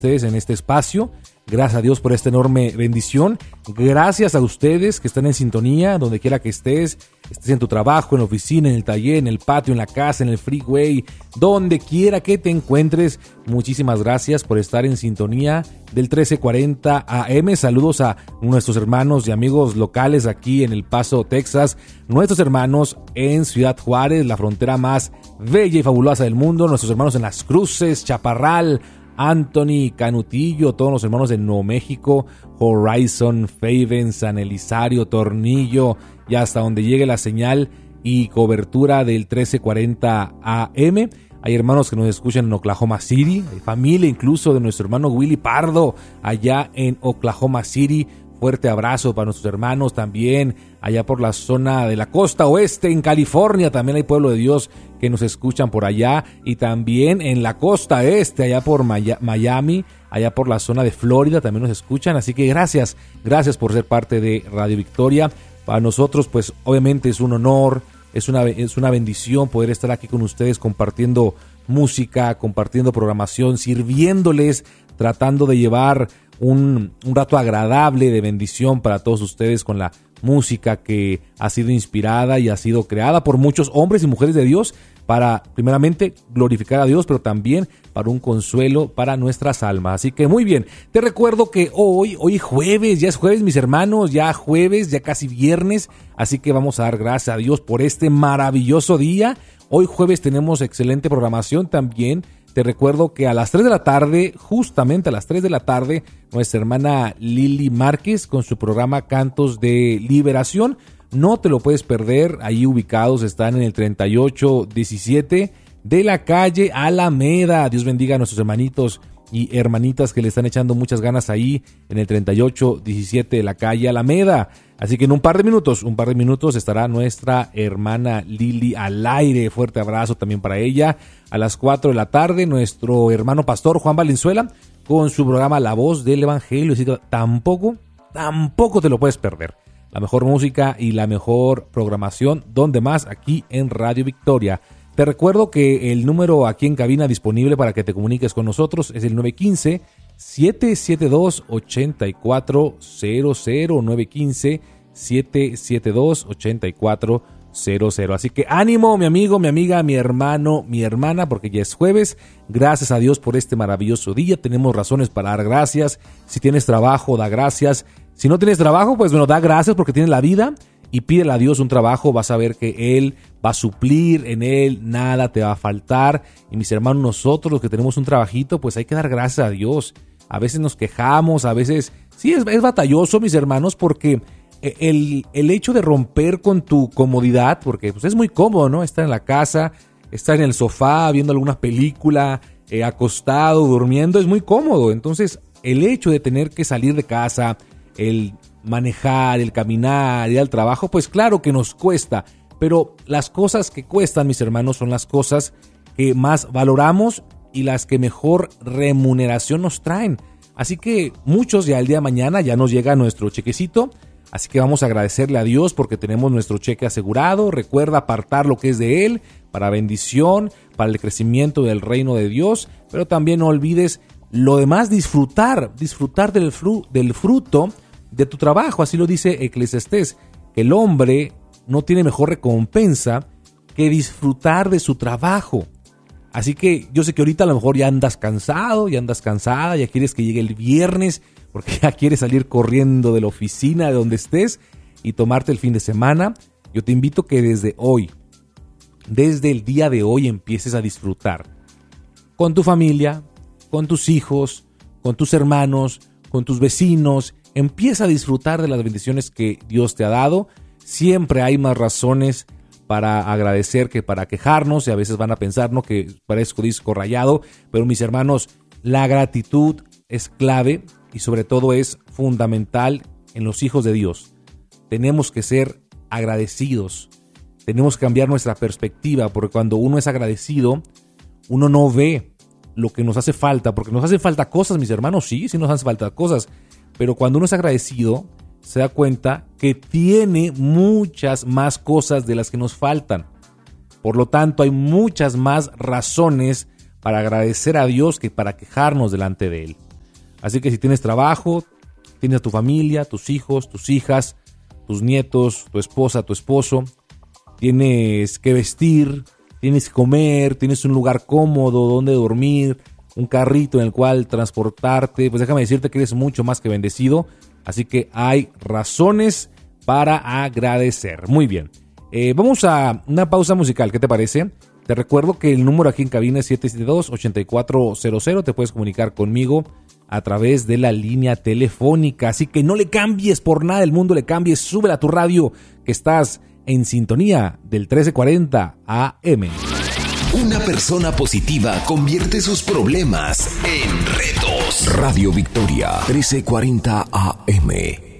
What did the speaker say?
ustedes en este espacio. Gracias a Dios por esta enorme bendición. Gracias a ustedes que están en sintonía, donde quiera que estés en tu trabajo, en la oficina, en el taller, en el patio, en la casa, en el freeway, donde quiera que te encuentres. Muchísimas gracias por estar en sintonía del 1340 AM. Saludos a nuestros hermanos y amigos locales aquí en El Paso, Texas. Nuestros hermanos en Ciudad Juárez, la frontera más bella y fabulosa del mundo. Nuestros hermanos en Las Cruces, Chaparral, Anthony, Canutillo, todos los hermanos de Nuevo México, Horizon, Faven, San Elizario, Tornillo, y hasta donde llegue la señal y cobertura del 1340 AM. Hay hermanos que nos escuchan en Oklahoma City, hay familia incluso de nuestro hermano Willy Pardo allá en Oklahoma City. Fuerte abrazo para nuestros hermanos también allá por la zona de la costa oeste en California. También hay pueblo de Dios que nos escuchan por allá, y también en la costa este allá por Miami, allá por la zona de Florida también nos escuchan. Así que gracias por ser parte de Radio Victoria. Para nosotros pues obviamente es un honor, es una bendición poder estar aquí con ustedes compartiendo música, compartiendo programación, sirviéndoles, tratando de llevar un rato agradable de bendición para todos ustedes con la música que ha sido inspirada y ha sido creada por muchos hombres y mujeres de Dios para primeramente glorificar a Dios, pero también para un consuelo para nuestras almas. Así que muy bien, te recuerdo que hoy jueves, ya es jueves mis hermanos, ya jueves, ya casi viernes, así que vamos a dar gracias a Dios por este maravilloso día. Hoy jueves tenemos excelente programación también. Te recuerdo que a las 3 de la tarde, justamente a las 3 de la tarde, nuestra hermana Lili Márquez con su programa Cantos de Liberación. No te lo puedes perder, ahí ubicados están en el 3817 de la calle Alameda. Dios bendiga a nuestros hermanitos y hermanitas que le están echando muchas ganas ahí en el 3817 de la calle Alameda. Así que en un par de minutos estará nuestra hermana Lili al aire. Fuerte abrazo también para ella. A las 4 de la tarde, nuestro hermano pastor Juan Valenzuela con su programa La Voz del Evangelio. Así que tampoco te lo puedes perder. La mejor música y la mejor programación, donde más, aquí en Radio Victoria. Te recuerdo que el número aquí en cabina disponible para que te comuniques con nosotros es el 915-772-8400, 915-772-8400. Así que ánimo, mi amigo, mi amiga, mi hermano, mi hermana, porque ya es jueves. Gracias a Dios por este maravilloso día. Tenemos razones para dar gracias. Si tienes trabajo, da gracias. Si no tienes trabajo, pues bueno, da gracias porque tienes la vida. Y pídele a Dios un trabajo, vas a ver que Él va a suplir, en Él nada te va a faltar. Y mis hermanos, nosotros los que tenemos un trabajito, pues hay que dar gracias a Dios. A veces nos quejamos, a veces sí es batalloso, mis hermanos, porque el hecho de romper con tu comodidad, porque pues es muy cómodo, ¿no? Estar en la casa, estar en el sofá viendo alguna película, acostado, durmiendo, es muy cómodo. Entonces, el hecho de tener que salir de casa, el manejar, el caminar, ir al trabajo, pues claro que nos cuesta, pero las cosas que cuestan, mis hermanos, son las cosas que más valoramos y las que mejor remuneración nos traen. Así que muchos ya el día de mañana ya nos llega nuestro chequecito, así que vamos a agradecerle a Dios porque tenemos nuestro cheque asegurado. Recuerda apartar lo que es de Él para bendición, para el crecimiento del reino de Dios, pero también no olvides lo demás, disfrutar del fruto de tu trabajo. Así lo dice Eclesiastés, que el hombre no tiene mejor recompensa que disfrutar de su trabajo. Así que yo sé que ahorita a lo mejor ya andas cansado, ya andas cansada, ya quieres que llegue el viernes porque ya quieres salir corriendo de la oficina, de donde estés, y tomarte el fin de semana. Yo te invito que desde el día de hoy empieces a disfrutar con tu familia, con tus hijos, con tus hermanos, con tus vecinos. Empieza a disfrutar de las bendiciones que Dios te ha dado. Siempre hay más razones para agradecer que para quejarnos, y a veces van a pensar, ¿no?, que parezco disco rayado, pero mis hermanos, la gratitud es clave y sobre todo es fundamental en los hijos de Dios. Tenemos que ser agradecidos, tenemos que cambiar nuestra perspectiva, porque cuando uno es agradecido, uno no ve lo que nos hace falta, porque nos hacen falta cosas, mis hermanos, sí nos hacen falta cosas, pero cuando uno es agradecido, se da cuenta que tiene muchas más cosas de las que nos faltan. Por lo tanto, hay muchas más razones para agradecer a Dios que para quejarnos delante de Él. Así que si tienes trabajo, tienes a tu familia, tus hijos, tus hijas, tus nietos, tu esposa, tu esposo, tienes que vestir, tienes que comer, tienes un lugar cómodo donde dormir, un carrito en el cual transportarte, pues déjame decirte que eres mucho más que bendecido. Así que hay razones para agradecer. Muy bien. Vamos a una pausa musical, ¿qué te parece? Te recuerdo que el número aquí en cabina es 772-8400. Te puedes comunicar conmigo a través de la línea telefónica. Así que no le cambies por nada del mundo, le cambies. Súbela a tu radio, que estás en sintonía del 1340 AM. Una persona positiva convierte sus problemas en retos. Radio Victoria, 1340 AM.